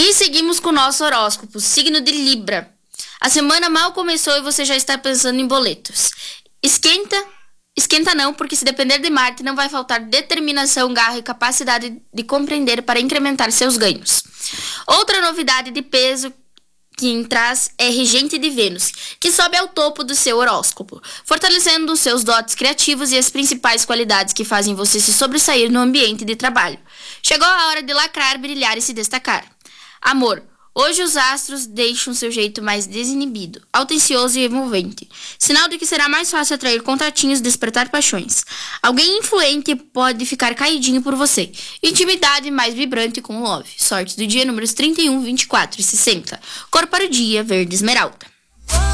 E seguimos com o nosso horóscopo, signo de Libra. A semana mal começou e você já está pensando em boletos. Esquenta não, porque se depender de Marte, não vai faltar determinação, garra e capacidade de compreender para incrementar seus ganhos. Outra novidade de peso que traz é regente de Vênus, que sobe ao topo do seu horóscopo, fortalecendo os seus dotes criativos e as principais qualidades que fazem você se sobressair no ambiente de trabalho. Chegou a hora de lacrar, brilhar e se destacar. Amor. Hoje os astros deixam seu jeito mais desinibido, atencioso e envolvente. Sinal de que será mais fácil atrair contatinhos e despertar paixões. Alguém influente pode ficar caidinho por você. Intimidade mais vibrante com o love. Sorte do dia números 31, 24 e 60. Cor para o dia, verde esmeralda.